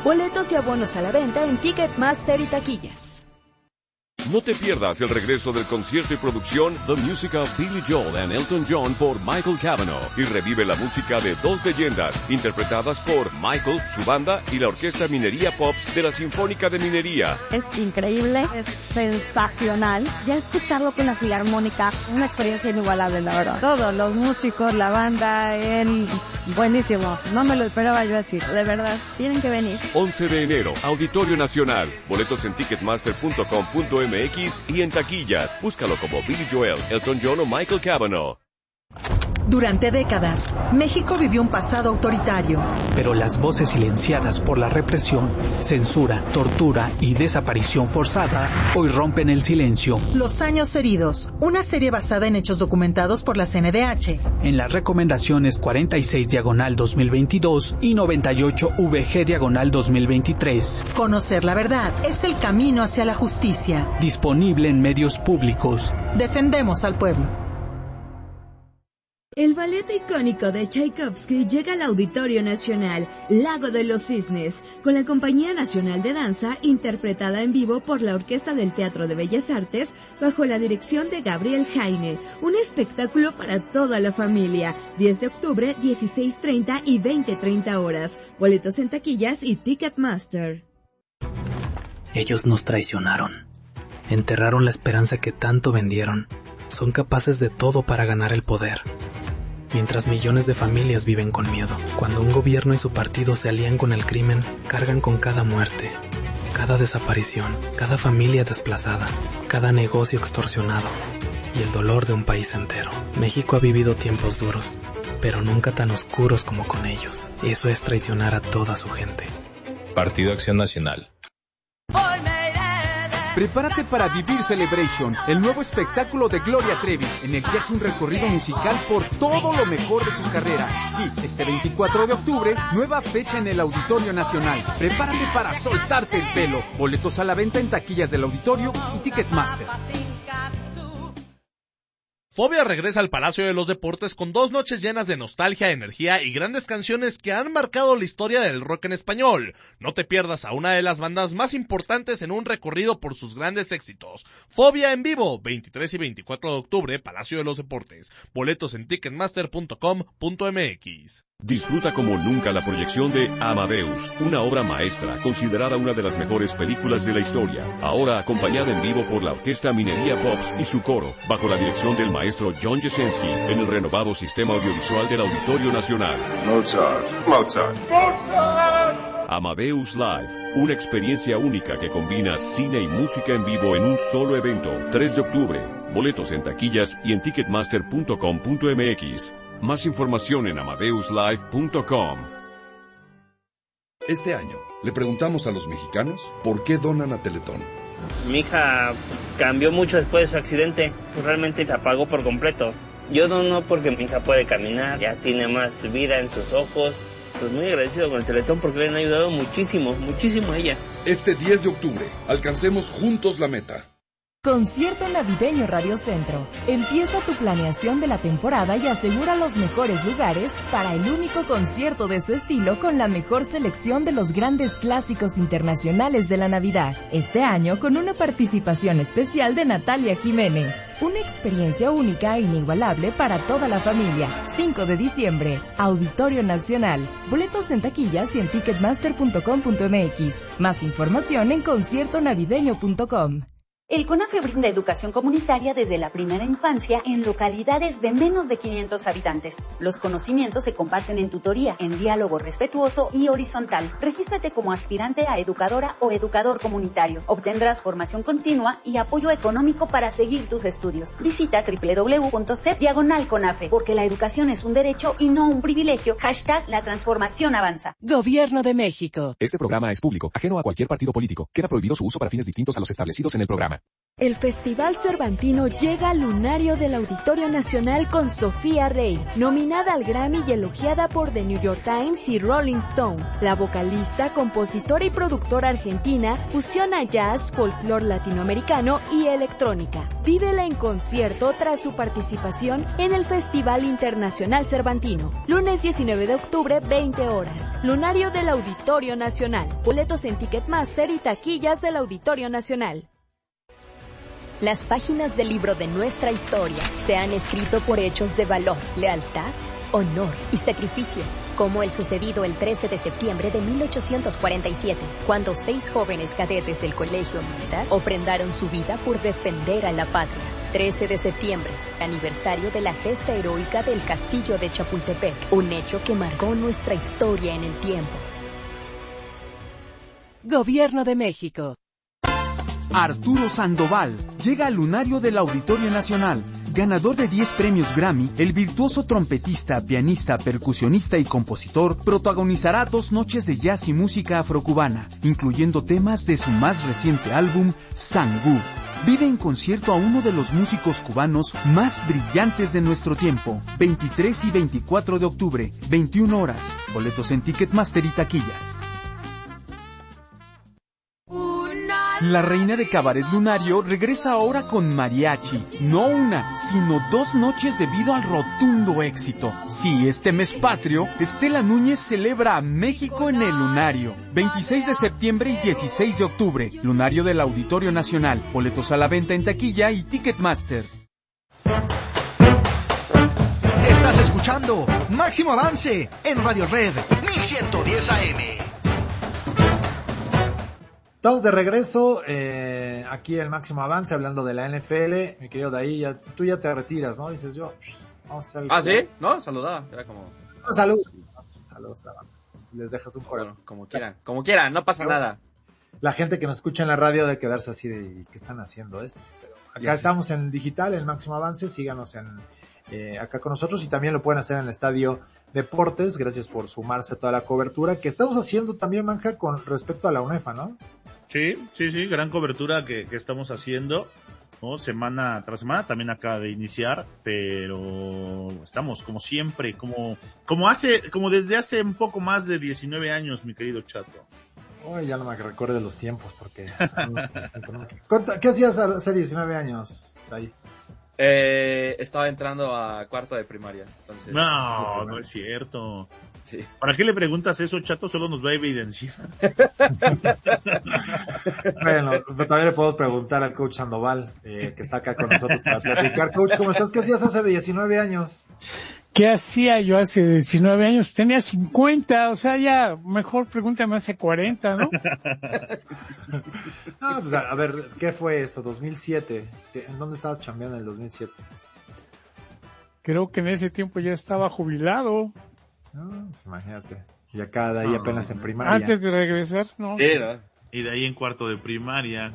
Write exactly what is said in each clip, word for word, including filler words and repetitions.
Boletos y abonos a la venta en Ticketmaster y taquillas. No te pierdas el regreso del concierto y producción The Music of Billy Joel and Elton John por Michael Cavanaugh y revive la música de dos leyendas interpretadas por Michael, su banda y la Orquesta Minería Pops de la Sinfónica de Minería. Es increíble, es sensacional. Ya escucharlo con la Filarmónica, una experiencia inigualable, la verdad. Todos los músicos, la banda, él, buenísimo. No me lo esperaba yo así, de verdad. Tienen que venir. once de enero, Auditorio Nacional. Boletos en ticketmaster punto com punto m x y en taquillas. Búscalo como Billy Joel, Elton John o Michael Cavanaugh. Durante décadas, México vivió un pasado autoritario. Pero las voces silenciadas por la represión, censura, tortura y desaparición forzada hoy rompen el silencio. Los años heridos, una serie basada en hechos documentados por la C N D H. En las recomendaciones cuarenta y seis diagonal dos mil veintidós y noventa y ocho V G diagonal dos mil veintitrés. Conocer la verdad es el camino hacia la justicia. Disponible en medios públicos. Defendemos al pueblo. El ballet icónico de Tchaikovsky llega al Auditorio Nacional, Lago de los Cisnes, con la Compañía Nacional de Danza, interpretada en vivo por la Orquesta del Teatro de Bellas Artes, bajo la dirección de Gabriel Jaine. Un espectáculo para toda la familia. diez de octubre, dieciséis treinta y veinte treinta horas. Boletos en taquillas y Ticketmaster. Ellos nos traicionaron. Enterraron la esperanza que tanto vendieron. Son capaces de todo para ganar el poder. Mientras millones de familias viven con miedo. Cuando un gobierno y su partido se alían con el crimen, cargan con cada muerte, cada desaparición, cada familia desplazada, cada negocio extorsionado y el dolor de un país entero. México ha vivido tiempos duros, pero nunca tan oscuros como con ellos. Eso es traicionar a toda su gente. Partido Acción Nacional. Prepárate para vivir Celebration, el nuevo espectáculo de Gloria Trevi, en el que hace un recorrido musical por todo lo mejor de su carrera. Sí, este veinticuatro de octubre, nueva fecha en el Auditorio Nacional. Prepárate para soltarte el pelo. Boletos a la venta en taquillas del Auditorio y Ticketmaster. Fobia regresa al Palacio de los Deportes con dos noches llenas de nostalgia, energía y grandes canciones que han marcado la historia del rock en español. No te pierdas a una de las bandas más importantes en un recorrido por sus grandes éxitos. Fobia en vivo, veintitrés y veinticuatro de octubre, Palacio de los Deportes. Boletos en ticketmaster punto com punto m x. Disfruta como nunca la proyección de Amadeus, una obra maestra considerada una de las mejores películas de la historia, ahora acompañada en vivo por la Orquesta Minería Pops y su coro, bajo la dirección del maestro John Jasinski, en el renovado sistema audiovisual del Auditorio Nacional. Mozart, Mozart, Mozart. Amadeus Live, una experiencia única que combina cine y música en vivo en un solo evento, tres de octubre, boletos en taquillas y en ticketmaster punto com punto m x. Más información en amadeus live punto com. Este año le preguntamos a los mexicanos por qué donan a Teletón. Mi hija cambió mucho después de su accidente, pues realmente se apagó por completo. Yo dono porque mi hija puede caminar, ya tiene más vida en sus ojos. Pues muy agradecido con el Teletón porque le han ayudado muchísimo, muchísimo a ella. Este diez de octubre, alcancemos juntos la meta. Concierto Navideño Radio Centro. Empieza tu planeación de la temporada y asegura los mejores lugares para el único concierto de su estilo con la mejor selección de los grandes clásicos internacionales de la Navidad. Este año con una participación especial de Natalia Jiménez. Una experiencia única e inigualable para toda la familia. cinco de diciembre, Auditorio Nacional. Boletos en taquillas y en ticketmaster punto com punto m x. Más información en concierto navideño punto com. El CONAFE brinda educación comunitaria desde la primera infancia en localidades de menos de quinientos habitantes. Los conocimientos se comparten en tutoría, en diálogo respetuoso y horizontal. Regístrate como aspirante a educadora o educador comunitario. Obtendrás formación continua y apoyo económico para seguir tus estudios. Visita doble u doble u doble u punto c e p diagonal CONAFE, porque la educación es un derecho y no un privilegio. Hashtag la transformación avanza. Gobierno de México. Este programa es público, ajeno a cualquier partido político. Queda prohibido su uso para fines distintos a los establecidos en el programa. programa. El Festival Cervantino llega al lunario del Auditorio Nacional con Sofía Rey, nominada al Grammy y elogiada por The New York Times y Rolling Stone. La vocalista, compositora y productora argentina fusiona jazz, folclore latinoamericano y electrónica. Vívela en concierto tras su participación en el Festival Internacional Cervantino. Lunes diecinueve de octubre, veinte horas. Lunario del Auditorio Nacional. Boletos en Ticketmaster y taquillas del Auditorio Nacional. Las páginas del libro de nuestra historia se han escrito por hechos de valor, lealtad, honor y sacrificio, como el sucedido el trece de septiembre de mil ochocientos cuarenta y siete, cuando seis jóvenes cadetes del colegio militar ofrendaron su vida por defender a la patria. trece de septiembre, aniversario de la gesta heroica del castillo de Chapultepec, un hecho que marcó nuestra historia en el tiempo. Gobierno de México. Arturo Sandoval llega al lunario del Auditorio Nacional. Ganador de diez premios Grammy, el virtuoso trompetista, pianista, percusionista y compositor protagonizará dos noches de jazz y música afrocubana, incluyendo temas de su más reciente álbum, Sangú. Vive en concierto a uno de los músicos cubanos más brillantes de nuestro tiempo. veintitrés y veinticuatro de octubre, veintiuna horas. Boletos en Ticketmaster y taquillas. La reina de Cabaret Lunario regresa ahora con mariachi. No una, sino dos noches debido al rotundo éxito. Sí, este mes patrio, Estela Núñez celebra a México en el Lunario. veintiséis de septiembre y dieciséis de octubre. Lunario del Auditorio Nacional. Boletos a la venta en taquilla y Ticketmaster. Estás escuchando Máximo Avance en Radio Red mil ciento diez A M. Estamos de regreso, eh, aquí el Máximo Avance, hablando de la N F L. Mi querido Daí, ya, tú ya te retiras, ¿no? Dices yo, vamos a hacer el Ah, juego. ¿Sí? ¿No? Saludaba, era como... No, salud. Saludos, les dejas un corazón. Bueno, como quieran, como quieran, no pasa Pero, nada. La gente que nos escucha en la radio debe quedarse así de, ¿qué están haciendo estos? Pero acá ya estamos sí. en digital, el Máximo Avance, síganos en eh, acá con nosotros y también lo pueden hacer en el Estadio Deportes. Gracias por sumarse a toda la cobertura que estamos haciendo también, Manja, con respecto a la UNEFA, ¿no? Sí, sí, sí, gran cobertura que, que estamos haciendo, ¿no? Semana tras semana, también acaba de iniciar, pero estamos como siempre, como como hace, como desde hace un poco más de diecinueve años, mi querido Chato. Ay, ya no me recuerdo los tiempos, porque... ¿Qué hacías hace diecinueve años, ahí? Eh, estaba entrando a cuarto de primaria. Entonces... No, no es cierto. Sí. ¿Para qué le preguntas eso, Chato? Solo nos va a evidenciar. Bueno, también le puedo preguntar al coach Sandoval, eh, que está acá con nosotros para platicar. Coach, ¿cómo estás? ¿Qué hacías hace diecinueve años? ¿Qué hacía yo hace diecinueve años? Tenía cincuenta, o sea, ya mejor pregúntame hace cuarenta, ¿no? No, pues a, a ver, ¿qué fue eso? dos mil siete. ¿En dónde estabas chambeando en el dos mil siete? Creo que en ese tiempo ya estaba jubilado. No, pues imagínate. Y acá de ahí no, apenas no, en primaria. Antes de regresar, no. Sí, ¿no? Y de ahí en cuarto de primaria.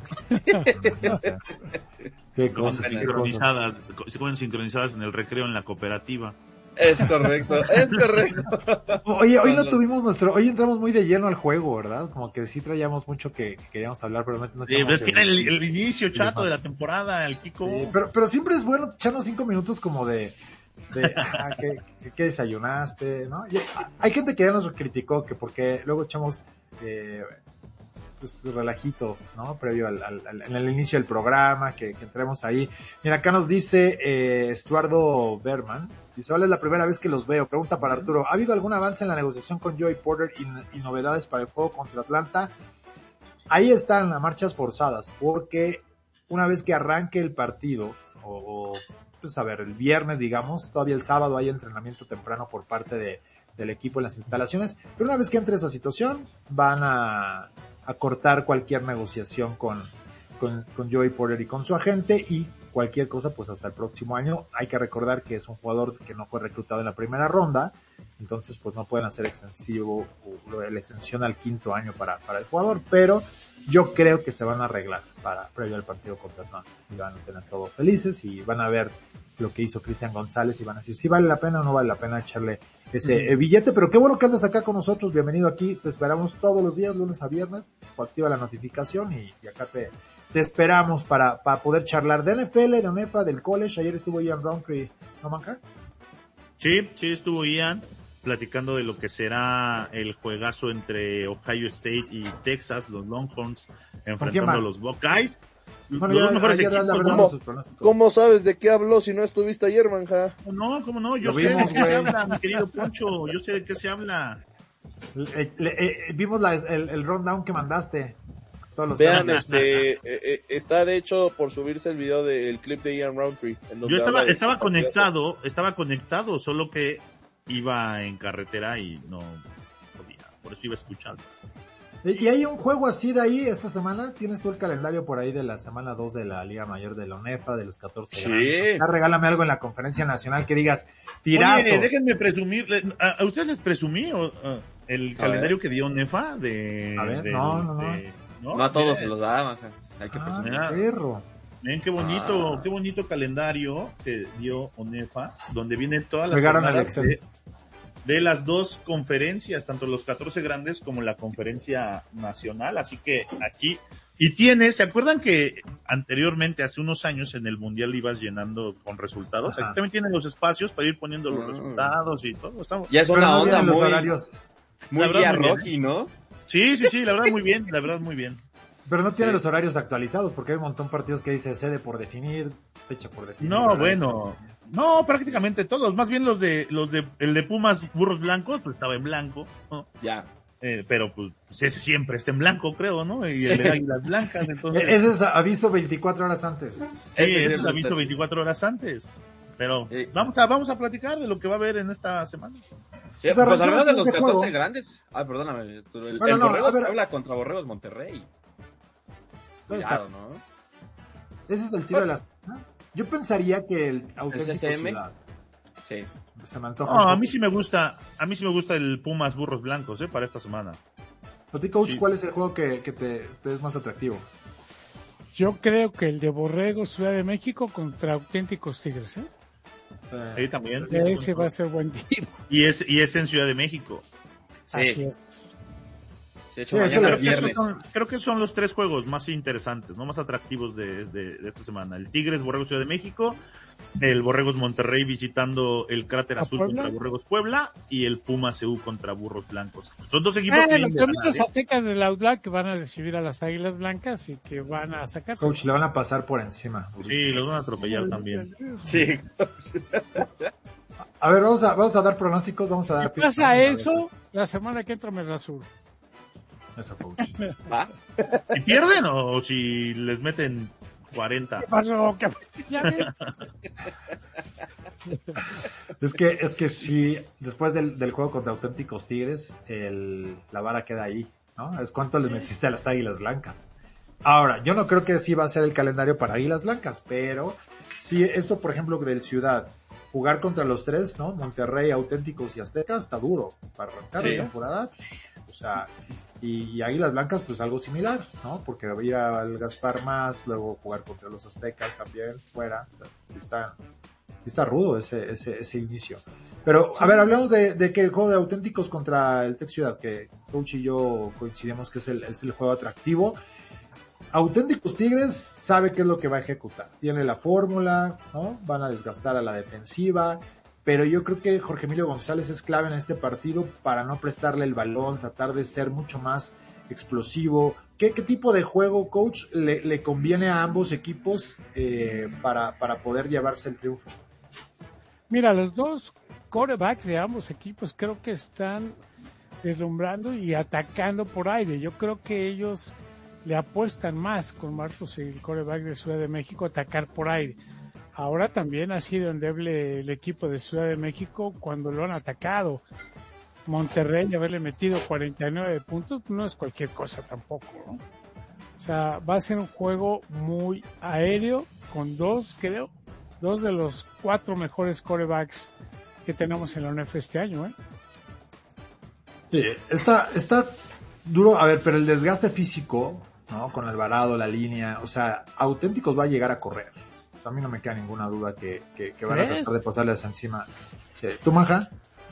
Qué cosas, sincronizadas, se ponen sincronizadas en el recreo en la cooperativa. Es correcto, es correcto. Oye, hoy no tuvimos nuestro, hoy entramos muy de lleno al juego, ¿verdad? Como que sí traíamos mucho que, que queríamos hablar, pero no, no sí, es que era el, el inicio, Chato, de la temporada, el Kiko. Sí, pero, pero siempre es bueno echarnos cinco minutos como de, de ah, ¿qué, qué desayunaste? ¿No? Y hay gente que ya nos criticó que porque luego echamos eh, pues relajito, ¿no? Previo al, al, al en el inicio del programa, que, que entremos ahí. Mira, acá nos dice eh, Estuardo Berman, dice, hola, es la primera vez que los veo. Pregunta para Arturo, ¿ha habido algún avance en la negociación con Joey Porter y, y novedades para el juego contra Atlanta? Ahí están las marchas forzadas, porque una vez que arranque el partido, o, o pues a ver, el viernes, digamos, todavía el sábado hay entrenamiento temprano por parte de, del equipo en las instalaciones, pero una vez que entre esa situación, van a, a cortar cualquier negociación con, con, con Joey Porter y con su agente, y cualquier cosa pues hasta el próximo año. Hay que recordar que es un jugador que no fue reclutado en la primera ronda, entonces pues no pueden hacer extensivo o la extensión al quinto año para, para el jugador, pero yo creo que se van a arreglar para previo al partido contra Atlanta y van a tener todos felices y van a ver lo que hizo Cristian González y van a decir si vale la pena o no vale la pena echarle ese uh-huh. billete. Pero qué bueno que andas acá con nosotros, bienvenido aquí, te esperamos todos los días, lunes a viernes, o activa la notificación y, y acá te te esperamos para, para poder charlar de N F L, de UNEFA, del college. Ayer estuvo Ian Roundtree, ¿no, Manja? Sí, sí estuvo Ian platicando de lo que será el juegazo entre Ohio State y Texas, los Longhorns enfrentando a los Buckeyes. Bueno, los ya, dos mejores ayer, equipos. la ¿Cómo, ¿Cómo sabes de qué habló si no estuviste ayer, Manja? No, cómo no, yo Lo sé vimos, de qué se güey. habla, mi querido Poncho, yo sé de qué se habla. Eh, eh, eh, vimos la, el, el rundown que mandaste. Todos los Vean, temas. este, eh, eh, está de hecho por subirse el video del clip de Ian Roundtree. En donde Yo estaba, habla de- estaba conectado, estaba conectado, solo que iba en carretera y no podía, por eso iba escuchando. ¿Y hay un juego así de ahí esta semana? ¿Tienes tú el calendario por ahí de la semana dos de la Liga Mayor de la UNEFA, de los catorce Sí. grandes? Ya regálame algo en la conferencia nacional que digas, tirazo. Oye, déjenme presumir, ¿a, a ustedes les presumí o, uh, el A calendario ver. que dio NEFA? De, A ver, de- no, no, no. de- ¿no? No a todos Miren, se los da, Maja. Hay que Ah, presumir. Mira. perro. miren qué bonito, Ah. qué bonito calendario que dio ONEFA, donde vienen todas las Pegaron al jornadas Excel. de, de las dos conferencias, tanto los catorce grandes como la conferencia nacional, así que aquí, y tiene, ¿se acuerdan que anteriormente, hace unos años, en el Mundial ibas llenando con resultados? Ajá. Aquí también tienen los espacios para ir poniendo los Mm. resultados y todo. Está, Ya es Pero una no onda vienen los muy, horarios. muy La verdad, guía muy bien. Rocky, ¿no? sí, sí, sí, la verdad muy bien, la verdad muy bien. Pero no tiene Sí. los horarios actualizados porque hay un montón de partidos que dice sede por definir, fecha por definir. No, horario. bueno, no, prácticamente todos, más bien los de, los de, el de Pumas Burros Blancos, pues estaba en blanco, ¿no? Ya. Eh, pero pues ese siempre está en blanco, creo, ¿no? Y el Sí. de Águilas Blancas, entonces. E- Ese es aviso veinticuatro horas antes. sí, ese ese sí es aviso está- veinticuatro horas antes. Pero Sí. vamos a, vamos a platicar de lo que va a haber en esta semana. Sí, Pues pues al arranquemos menos de con los ese catorce juego. grandes. Ah, perdóname. El, Bueno, el no, Borregos a ver. habla contra Borregos Monterrey. ¿Dónde está? Cuidado, ¿no? Ese es el tiro de las... Yo pensaría que el auténtico ¿El C C M? Ciudad Sí. se me antoja. No, un a poco. mí sí me gusta, a mí sí me gusta el Pumas Burros Blancos, eh, para esta semana. A ti, coach, Sí. ¿cuál es el juego que, que te, te es más atractivo? Yo creo que el de Borrego, Ciudad de México contra Auténticos Tigres, ¿eh? Sí, también. Ese va a ser buen tiro. Y es, y es en Ciudad de México. Sí. Así es. De hecho, Sí, mañana eso es Creo que, esos viernes. son, creo que son los tres juegos más interesantes, no más atractivos de, de, de esta semana. El Tigres Borregos Ciudad de México, el Borregos Monterrey visitando el Cráter ¿A Azul Puebla? contra Borregos Puebla y el Puma C U contra Burros Blancos. Son dos equipos Eh, que los vienen de ganar, amigos ¿eh? aztecas del Outlaw que van a recibir a las Águilas Blancas y que van a sacarse. Coach, le van a pasar por encima. Sí, los van a atropellar también. Sí. A ver, vamos a, vamos a dar pronósticos, vamos a dar... Si picks. pasa Vamos a ver. eso, la semana que entra me rasuro. Eso, coach. ¿Va? ¿Y pierden o si les meten cuarenta? ¿Qué pasó? ¿Qué- ¿Ya ves? Es que, es que si después del, del juego contra Auténticos Tigres, el, la vara queda ahí, ¿no? Es cuánto le metiste a las Águilas Blancas. Ahora, yo no creo que sí va a ser el calendario para Águilas Blancas, pero si esto, por ejemplo, del Ciudad, jugar contra los tres, ¿no? Monterrey, Auténticos y Aztecas, está duro para arrancar Sí. la temporada. O sea, y, y Águilas Blancas, pues algo similar, ¿no? Porque había al Gaspar más, luego jugar contra los Aztecas también, fuera. Está, está rudo ese, ese, ese inicio. Pero, a ver, hablamos de, de que el juego de Auténticos contra el Tec Ciudad, que Coach y yo coincidimos que es el, es el juego atractivo. Auténticos Tigres sabe qué es lo que va a ejecutar. Tiene la fórmula, ¿no? Van a desgastar a la defensiva. Pero yo creo que Jorge Emilio González es clave en este partido para no prestarle el balón, tratar de ser mucho más explosivo. ¿Qué, qué tipo de juego, coach, le, le conviene a ambos equipos eh, para, para poder llevarse el triunfo? Mira, los dos quarterbacks de ambos equipos creo que están deslumbrando y atacando por aire. Yo creo que ellos le apuestan más con Marcos y el quarterback de Ciudad de México a atacar por aire. Ahora también ha sido endeble el equipo de Ciudad de México cuando lo han atacado. Monterrey, haberle metido cuarenta y nueve puntos, no es cualquier cosa tampoco, ¿no? O sea, va a ser un juego muy aéreo con dos, creo, dos de los cuatro mejores quarterbacks que tenemos en la U N E F este año, ¿eh? Sí, está, está duro, a ver, pero el desgaste físico, ¿no? Con Alvarado, la línea, o sea, Auténticos va a llegar a correr. A mí no me queda ninguna duda que, que, que van a ¿Crees? tratar de pasarles encima. Sí. ¿Tú, Manja?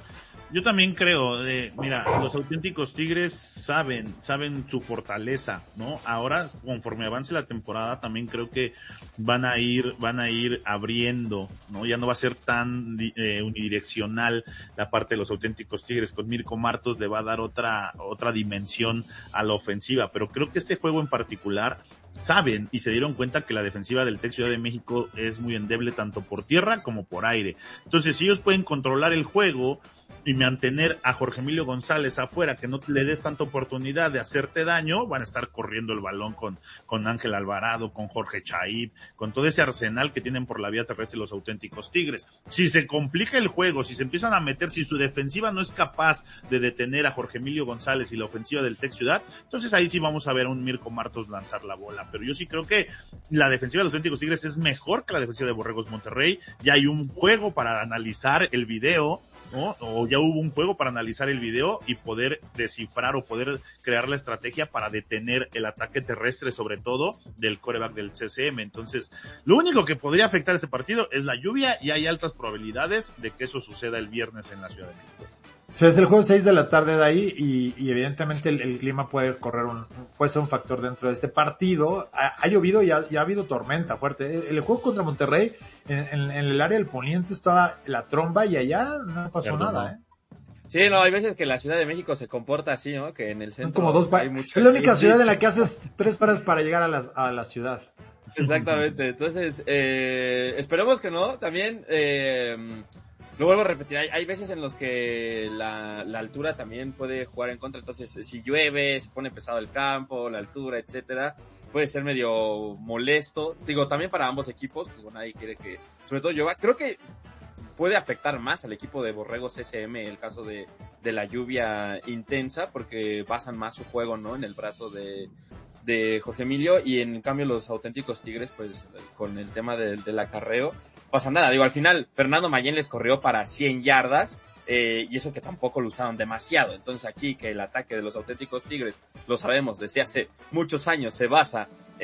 Yo también creo, eh, mira, los auténticos Tigres saben, saben su fortaleza, ¿no? Ahora, conforme avance la temporada, también creo que van a ir, van a ir abriendo, ¿no? Ya no va a ser tan eh, unidireccional la parte de los auténticos Tigres. Con Mirko Martos le va a dar otra, otra dimensión a la ofensiva, pero creo que este juego en particular saben y se dieron cuenta que la defensiva del Tec Ciudad de México es muy endeble tanto por tierra como por aire. Entonces, si ellos pueden controlar el juego y mantener a Jorge Emilio González afuera, que no le des tanta oportunidad de hacerte daño, van a estar corriendo el balón con, con Ángel Alvarado, con Jorge Chaib, con todo ese arsenal que tienen por la vía terrestre los auténticos Tigres. Si se complica el juego, si se empiezan a meter, si su defensiva no es capaz de detener a Jorge Emilio González y la ofensiva del Tec Ciudad, entonces ahí sí vamos a ver a un Mirko Martos lanzar la bola. Pero yo sí creo que la defensiva de los auténticos Tigres es mejor que la defensiva de Borregos Monterrey. Ya hay un juego para analizar el video, ¿no? O ya hubo un juego para analizar el video y poder descifrar o poder crear la estrategia para detener el ataque terrestre, sobre todo del quarterback del C C M. Entonces, lo único que podría afectar este partido es la lluvia y hay altas probabilidades de que eso suceda el viernes en la Ciudad de México. Sí, es el juego seis de la tarde de ahí y, y evidentemente el, el clima puede correr un, puede ser un factor dentro de este partido. Ha, ha llovido y ha, y ha habido tormenta fuerte. El, el juego contra Monterrey, en, en, en el área del poniente estaba la tromba y allá no pasó Perdón, nada, ¿eh? Sí, no, hay veces que la Ciudad de México se comporta así, ¿no? Que en el centro como dos pa- hay mucho... Es la única ciudad en la que haces tres horas para llegar a la, a la ciudad. Exactamente. Entonces, eh, esperemos que no. También... Eh, Lo vuelvo a repetir, hay, hay veces en los que la, la altura también puede jugar en contra, entonces si llueve, se pone pesado el campo, la altura, etcétera, puede ser medio molesto, digo, también para ambos equipos, pues bueno, nadie quiere que, sobre todo llueva, creo que puede afectar más al equipo de Borregos C C M el caso de, de la lluvia intensa, porque basan más su juego, ¿no?, en el brazo de, de Jorge Emilio, y en cambio los auténticos Tigres, pues, con el tema del, del acarreo, pasa nada. Digo, al final, Fernando Mayén les corrió para cien yardas, eh, y eso que tampoco lo usaron demasiado. Entonces aquí, que el ataque de los auténticos Tigres, lo sabemos, desde hace muchos años, se basa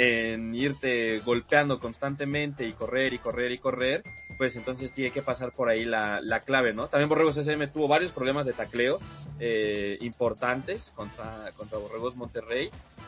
en irte golpeando constantemente y correr y correr y correr, pues entonces tiene que pasar por ahí la, la clave, ¿no? También Borregos S M tuvo varios problemas de tacleo, eh, importantes contra, contra Borregos Monterrey,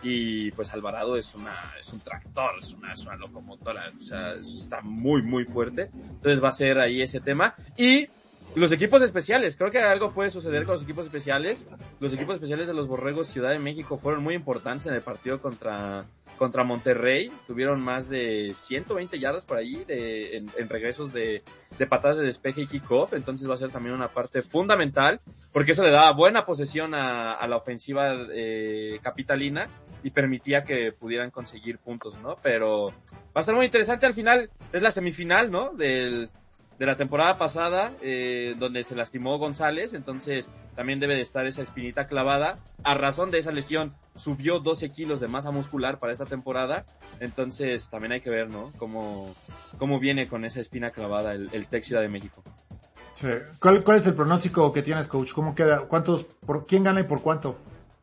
y pues Alvarado es una, es un tractor, es una, es una locomotora, o sea, está muy, muy fuerte. Entonces va a ser ahí ese tema. Y los equipos especiales, creo que algo puede suceder con los equipos especiales. Los equipos especiales de los Borregos Ciudad de México fueron muy importantes en el partido contra, contra Monterrey. Tuvieron más de ciento veinte yardas por allí de, en, en regresos de, de patadas de despeje y kickoff. Entonces va a ser también una parte fundamental, porque eso le daba buena posesión a, a la ofensiva eh, capitalina y permitía que pudieran conseguir puntos, ¿no? Pero va a estar muy interesante. Al final es la semifinal, ¿no?, del de la temporada pasada, eh, donde se lastimó González, entonces también debe de estar esa espinita clavada. A razón de esa lesión, subió doce kilos de masa muscular para esta temporada, entonces también hay que ver, ¿no?, cómo, cómo viene con esa espina clavada el, el Tec Ciudad de México. Sí. ¿Cuál, ¿Cuál es el pronóstico que tienes, coach? ¿Cómo queda? ¿Cuántos, por quién gana y por cuánto?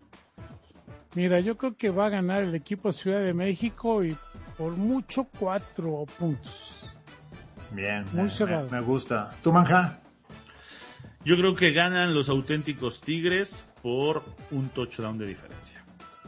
Mira, yo creo que va a ganar el equipo Ciudad de México y por mucho cuatro puntos. Bien, muy me, cerrado. Me, me gusta. ¿Tú, Manja? Yo creo que ganan los auténticos Tigres por un touchdown de diferencia.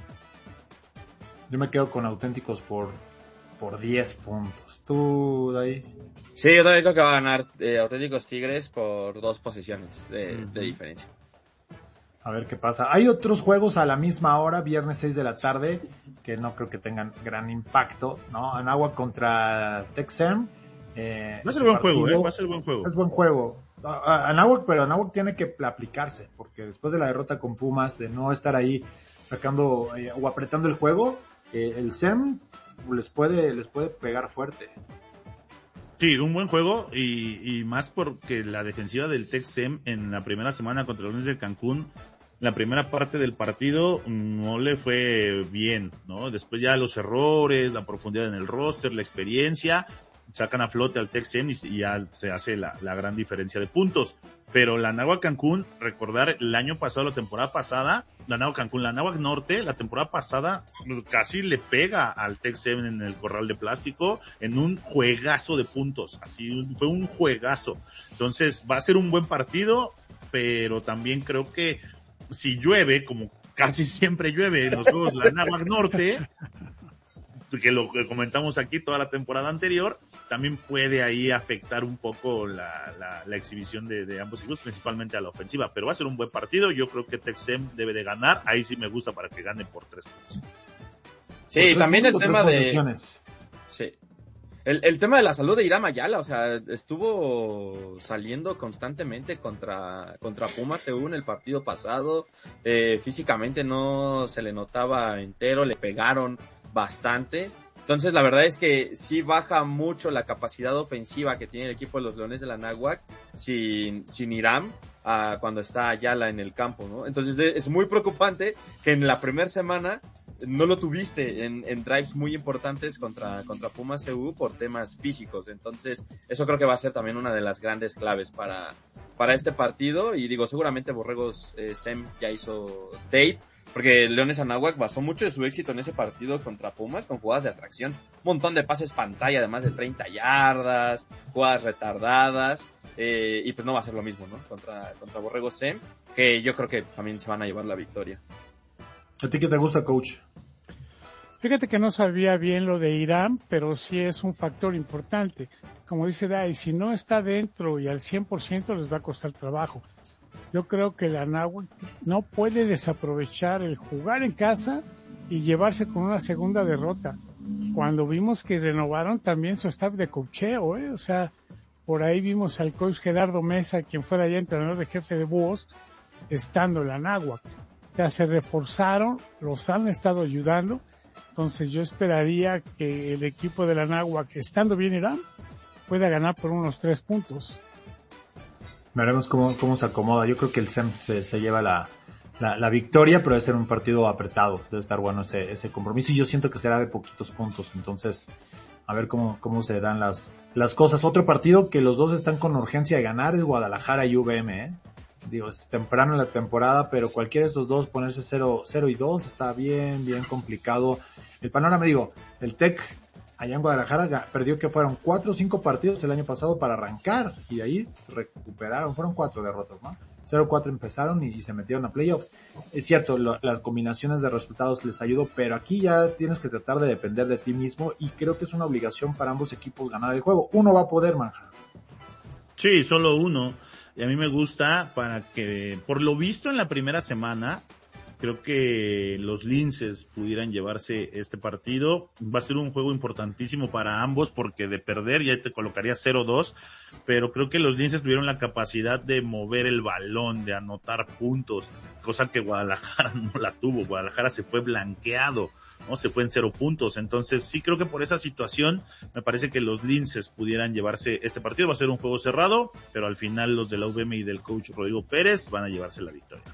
Yo me quedo con auténticos por por diez puntos. ¿Tú, Dai? Sí, yo también creo que va a ganar eh, auténticos Tigres por dos posiciones de, uh-huh. de diferencia. A ver qué pasa. Hay otros juegos a la misma hora, viernes seis de la tarde, que no creo que tengan gran impacto, ¿no? Anáhuac contra Texam. Eh, va a ser buen juego, ¿eh? Va a ser buen juego. Es buen juego. Anáhuac, pero Anáhuac tiene que aplicarse, porque después de la derrota con Pumas, de no estar ahí sacando eh, o apretando el juego, eh, el S E M les puede, les puede pegar fuerte. Sí, un buen juego y, y más porque la defensiva del Tec S E M en la primera semana contra los Leones de Cancún, la primera parte del partido no le fue bien, ¿no? Después ya los errores, la profundidad en el roster, la experiencia, sacan a flote al Tec S E M y, y ya se hace la, la gran diferencia de puntos. Pero la Anáhuac Cancún, recordar el año pasado, la temporada pasada, la Anáhuac Cancún, la Anáhuac Norte, la temporada pasada casi le pega al Tec S E M en el corral de plástico en un juegazo de puntos. Así fue un juegazo. Entonces va a ser un buen partido. pero también creo que si llueve, como casi siempre llueve en los juegos de la Anáhuac Norte, que lo que comentamos aquí toda la temporada anterior, también puede ahí afectar un poco la, la, la exhibición de, de ambos equipos, principalmente a la ofensiva, pero va a ser un buen partido. Yo creo que Texem debe de ganar, ahí sí me gusta para que gane por tres puntos. Sí, tres también el puntos, tema de... posiciones. Sí. El, el tema de la salud de Iram Ayala, o sea, estuvo saliendo constantemente contra, contra Pumas según el partido pasado, eh, físicamente no se le notaba entero, le pegaron bastante, entonces la verdad es que sí baja mucho la capacidad ofensiva que tiene el equipo de los Leones de la Anáhuac sin, sin Iram uh, cuando está Ayala en el campo, ¿no? Entonces es muy preocupante que en la primera semana no lo tuviste en, en drives muy importantes contra, contra Pumas C U por temas físicos. Entonces, eso creo que va a ser también una de las grandes claves para, para este partido. Y digo, seguramente Borregos eh, Sem ya hizo tape, porque Leones Anáhuac basó mucho de su éxito en ese partido contra Pumas con jugadas de atracción. Un montón de pases pantalla de más de treinta yardas, jugadas retardadas. Eh, y pues no va a ser lo mismo, ¿no? Contra, contra Borregos Sem, que yo creo que también se van a llevar la victoria. ¿A ti qué te gusta, coach? Fíjate que no sabía bien lo de Irán, pero sí es un factor importante. Como dice Dai, si no está dentro y al cien por ciento les va a costar trabajo. Yo creo que la Anáhuac no puede desaprovechar el jugar en casa y llevarse con una segunda derrota. Cuando vimos que renovaron también su staff de coacheo, ¿eh? O sea, por ahí vimos al coach Gerardo Mesa, quien fuera ya entrenador de jefe de Búhos, estando en la Anáhuac. O sea, se reforzaron, los han estado ayudando, entonces yo esperaría que el equipo de la Anáhuac, estando bien Irán, pueda ganar por unos tres puntos. Veremos cómo, cómo se acomoda. Yo creo que el Sem se, se lleva la, la, la victoria, pero debe ser un partido apretado, debe estar bueno ese, ese compromiso, y yo siento que será de poquitos puntos, entonces a ver cómo, cómo se dan las, las cosas. Otro partido que los dos están con urgencia de ganar es Guadalajara y U V M, ¿eh? Digo, es temprano en la temporada, pero cualquiera de esos dos ponerse cero y dos está bien, bien complicado. El panorama, digo, el Tec allá en Guadalajara perdió que fueron cuatro o cinco partidos el año pasado para arrancar, y de ahí recuperaron, fueron cuatro derrotas, ¿no? cero cuatro empezaron y, y se metieron a playoffs. Es cierto, lo, las combinaciones de resultados les ayudó, pero aquí ya tienes que tratar de depender de ti mismo, y creo que es una obligación para ambos equipos ganar el juego. Uno va a poder, Manja. Sí, solo uno. Y a mí me gusta para que, por lo visto en la primera semana, creo que los Linces pudieran llevarse este partido. Va a ser un juego importantísimo para ambos, porque de perder ya te colocaría cero dos, pero creo que los Linces tuvieron la capacidad de mover el balón, de anotar puntos, cosa que Guadalajara no la tuvo. Guadalajara se fue blanqueado, ¿no? Se fue en cero puntos. Entonces sí creo que por esa situación me parece que los Linces pudieran llevarse este partido. Va a ser un juego cerrado, pero al final los de la U V M y del coach Rodrigo Pérez van a llevarse la victoria.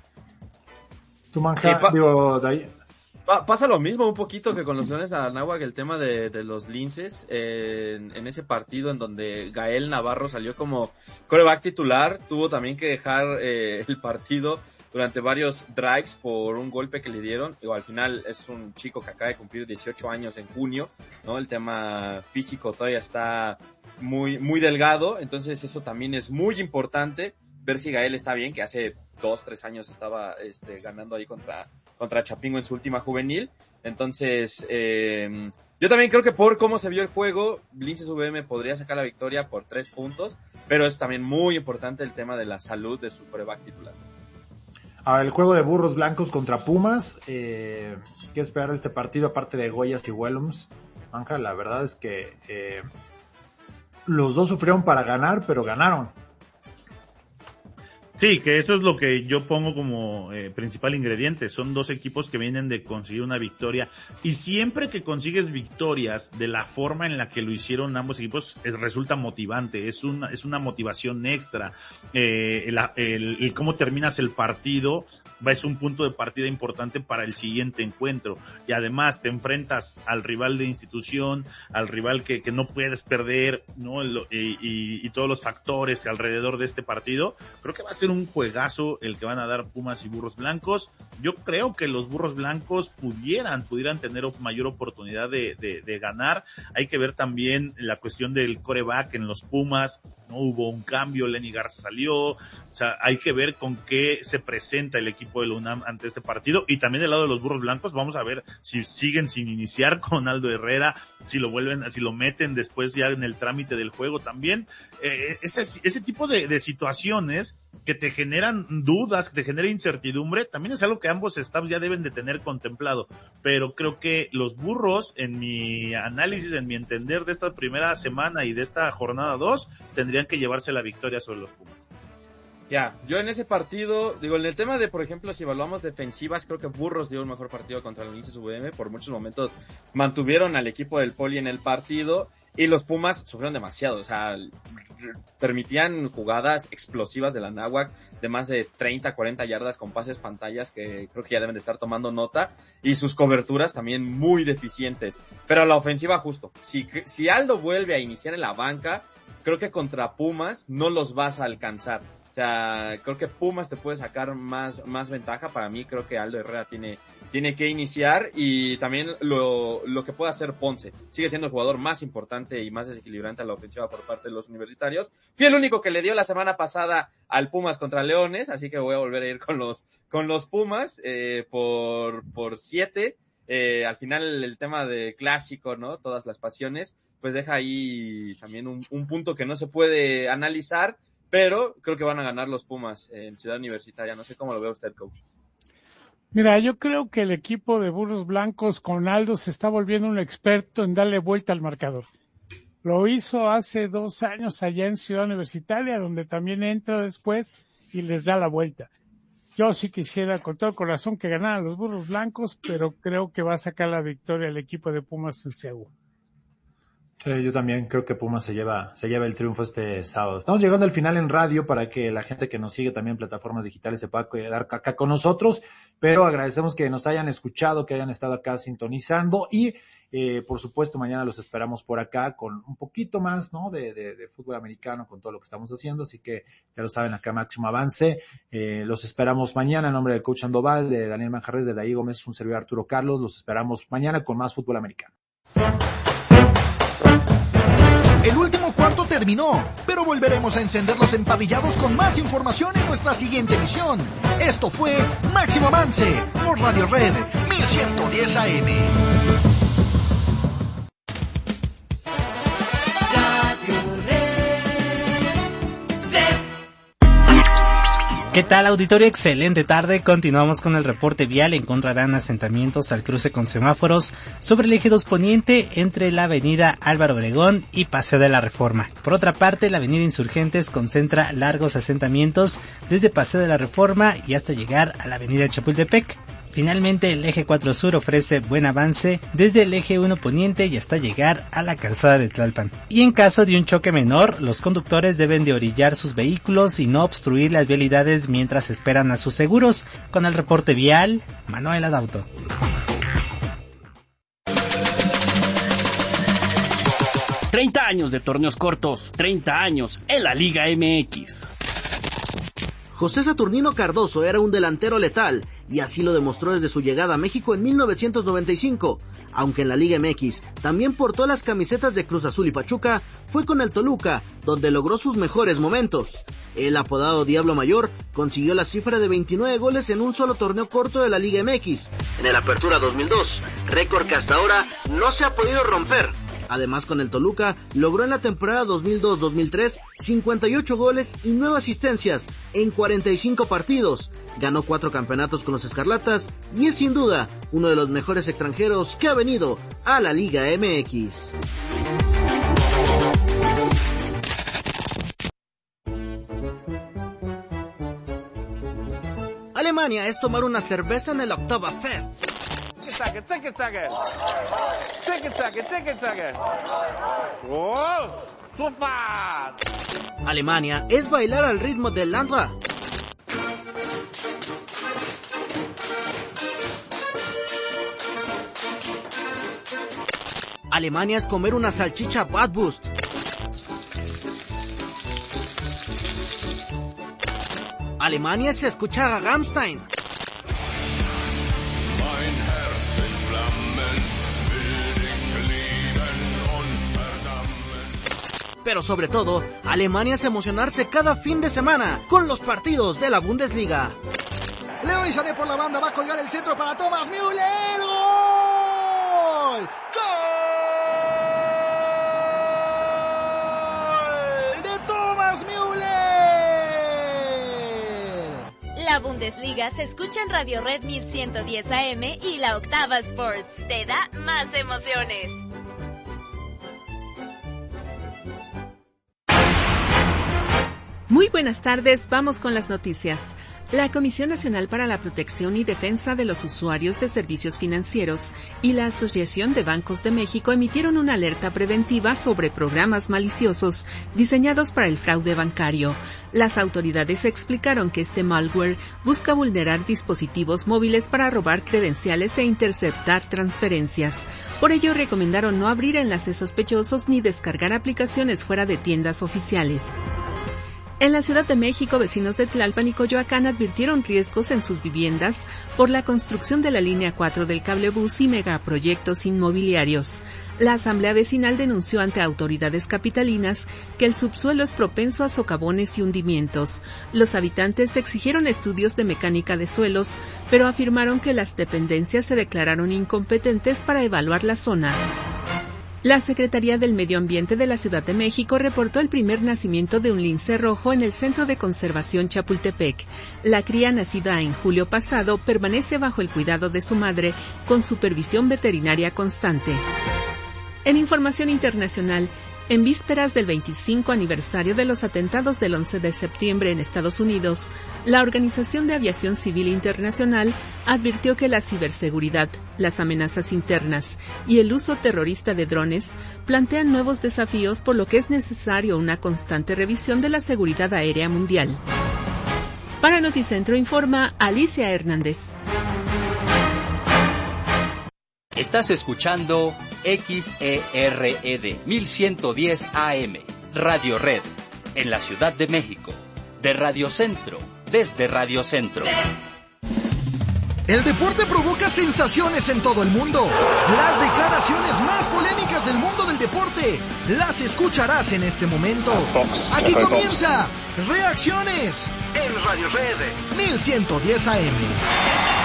Tu Manja, pa- digo, de ahí. Pa- pasa lo mismo un poquito que con los Leones de la Anáhuac, el tema de, de los Linces, eh, en, en ese partido en donde Gael Navarro salió como quarterback titular, tuvo también que dejar eh, el partido durante varios drives por un golpe que le dieron. Digo, al final es un chico que acaba de cumplir dieciocho años en junio, ¿no? El tema físico todavía está muy, muy delgado, entonces eso también es muy importante. Ver si Gael está bien, que hace dos, tres años estaba este, ganando ahí contra, contra Chapingo en su última juvenil. Entonces, eh, yo también creo que por cómo se vio el juego, Linces U V M podría sacar la victoria por tres puntos, pero es también muy importante el tema de la salud de su quarterback titular. Ahora, el juego de Burros Blancos contra Pumas, eh, ¿qué esperar de este partido aparte de Goyas y Wellums? Anja, la verdad es que eh, los dos sufrieron para ganar, pero ganaron. Sí, que eso es lo que yo pongo como eh, principal ingrediente. Son dos equipos que vienen de conseguir una victoria, y siempre que consigues victorias de la forma en la que lo hicieron ambos equipos, es, resulta motivante, es una, es una motivación extra. Eh, el, el, el cómo terminas el partido va es un punto de partida importante para el siguiente encuentro. Y además te enfrentas al rival de institución, al rival que, que no puedes perder, ¿no? Y, y, y todos los factores alrededor de este partido. Creo que va a ser un juegazo el que van a dar Pumas y Burros Blancos. Yo creo que los Burros Blancos pudieran, pudieran tener mayor oportunidad de, de, de ganar. Hay que ver también la cuestión del quarterback en los Pumas. No hubo un cambio, Lenny Garza salió. O sea, hay que ver con qué se presenta el equipo de la UNAM ante este partido. Y también del lado de los Burros Blancos, vamos a ver si siguen sin iniciar con Aldo Herrera, si lo vuelven, si lo meten después ya en el trámite del juego también. Eh, ese, ese tipo de, de situaciones que te generan dudas, que te generan incertidumbre, también es algo que ambos staffs ya deben de tener contemplado. Pero creo que los Burros, en mi análisis, en mi entender de esta primera semana y de esta jornada dos, tendrían que llevarse la victoria sobre los Pumas. Ya, yo en ese partido, digo, en el tema de, por ejemplo, si evaluamos defensivas, creo que Burros dio un mejor partido contra el Linces U V M. Por muchos momentos mantuvieron al equipo del Poli en el partido y los Pumas sufrieron demasiado. O sea, permitían jugadas explosivas de la Náhuac de más de treinta, cuarenta yardas con pases pantallas que creo que ya deben de estar tomando nota, y sus coberturas también muy deficientes. Pero la ofensiva justo, si, si Aldo vuelve a iniciar en la banca, creo que contra Pumas no los vas a alcanzar. O sea, creo que Pumas te puede sacar más, más ventaja. Para mí, creo que Aldo Herrera tiene, tiene que iniciar, y también lo, lo que puede hacer Ponce. Sigue siendo el jugador más importante y más desequilibrante a la ofensiva por parte de los universitarios. Fui el único que le dio la semana pasada al Pumas contra Leones, así que voy a volver a ir con los, con los Pumas, eh, por, por siete. Eh, al final el tema de clásico, ¿no? Todas las pasiones, pues deja ahí también un, un punto que no se puede analizar. Pero creo que van a ganar los Pumas en Ciudad Universitaria. No sé cómo lo ve usted, coach. Mira, yo creo que el equipo de Burros Blancos con Aldo se está volviendo un experto en darle vuelta al marcador. Lo hizo hace dos años allá en Ciudad Universitaria, donde también entra después y les da la vuelta. Yo sí quisiera con todo el corazón que ganaran los Burros Blancos, pero creo que va a sacar la victoria el equipo de Pumas en Seúl. Sí, yo también creo que Pumas se lleva, se lleva el triunfo este sábado. Estamos llegando al final en radio para que la gente que nos sigue también en plataformas digitales se pueda quedar acá con nosotros, pero agradecemos que nos hayan escuchado, que hayan estado acá sintonizando, y eh, por supuesto mañana los esperamos por acá con un poquito más, ¿no? De, de, de fútbol americano, con todo lo que estamos haciendo, así que ya lo saben, acá Máximo Avance. Eh, los esperamos mañana en nombre del coach Sandoval, de Daniel Manjarres, de Daí Gómez, un servidor Arturo Carlos. Los esperamos mañana con más fútbol americano. El último cuarto terminó, pero volveremos a encender los emparrillados con más información en nuestra siguiente emisión. Esto fue Máximo Avance por Radio Red mil ciento diez A M. ¿Qué tal, auditorio? Excelente tarde. Continuamos con el reporte vial. Encontrarán asentamientos al cruce con semáforos sobre el eje dos poniente entre la avenida Álvaro Obregón y Paseo de la Reforma. Por otra parte, la avenida Insurgentes concentra largos asentamientos desde Paseo de la Reforma y hasta llegar a la avenida Chapultepec. Finalmente, el eje cuatro Sur ofrece buen avance desde el eje uno Poniente y hasta llegar a la calzada de Tlalpan. Y en caso de un choque menor, los conductores deben de orillar sus vehículos y no obstruir las vialidades mientras esperan a sus seguros. Con el reporte vial, Manuel Adauto. treinta años de torneos cortos, treinta años en la Liga M X. José Saturnino Cardoso era un delantero letal, y así lo demostró desde su llegada a México en mil novecientos noventa y cinco. Aunque en la Liga M X también portó las camisetas de Cruz Azul y Pachuca, fue con el Toluca donde logró sus mejores momentos. El apodado Diablo Mayor consiguió la cifra de veintinueve goles en un solo torneo corto de la Liga M X, en el Apertura dos mil dos, récord que hasta ahora no se ha podido romper. Además, con el Toluca, logró en la temporada dos mil dos dos mil tres cincuenta y ocho goles y nueve asistencias en cuarenta y cinco partidos. Ganó cuatro campeonatos con los Escarlatas y es sin duda uno de los mejores extranjeros que ha venido a la Liga M X. Alemania es tomar una cerveza en el Oktoberfest. Alemania es bailar al ritmo del Landra. Alemania es comer una salchicha Bratwurst. Alemania es escuchar a Rammstein. Pero sobre todo, Alemania es emocionarse cada fin de semana con los partidos de la Bundesliga. Leroy Sané por la banda, va a colgar el centro para Thomas Müller. ¡Gol! ¡Gol! ¡De Thomas Müller! La Bundesliga se escucha en Radio Red mil ciento diez A M y la Octava Sports. Te da más emociones. Muy buenas tardes, vamos con las noticias. La Comisión Nacional para la Protección y Defensa de los Usuarios de Servicios Financieros y la Asociación de Bancos de México emitieron una alerta preventiva sobre programas maliciosos diseñados para el fraude bancario. Las autoridades explicaron que este malware busca vulnerar dispositivos móviles para robar credenciales e interceptar transferencias. Por ello, recomendaron no abrir enlaces sospechosos ni descargar aplicaciones fuera de tiendas oficiales. En la Ciudad de México, vecinos de Tlalpan y Coyoacán advirtieron riesgos en sus viviendas por la construcción de la línea cuatro del cablebús y megaproyectos inmobiliarios. La Asamblea Vecinal denunció ante autoridades capitalinas que el subsuelo es propenso a socavones y hundimientos. Los habitantes exigieron estudios de mecánica de suelos, pero afirmaron que las dependencias se declararon incompetentes para evaluar la zona. La Secretaría del Medio Ambiente de la Ciudad de México reportó el primer nacimiento de un lince rojo en el Centro de Conservación Chapultepec. La cría, nacida en julio pasado, permanece bajo el cuidado de su madre, con supervisión veterinaria constante. En información internacional, en vísperas del veinticinco aniversario de los atentados del once de septiembre en Estados Unidos, la Organización de Aviación Civil Internacional advirtió que la ciberseguridad, las amenazas internas y el uso terrorista de drones plantean nuevos desafíos, por lo que es necesario una constante revisión de la seguridad aérea mundial. Para Noticentro informa Alicia Hernández. Estás escuchando X E R E D mil ciento diez A M, Radio Red, en la Ciudad de México, de Radio Centro, desde Radio Centro. El deporte provoca sensaciones en todo el mundo. Las declaraciones más polémicas del mundo del deporte las escucharás en este momento. Aquí comienza Reacciones en Radio Red mil ciento diez A M.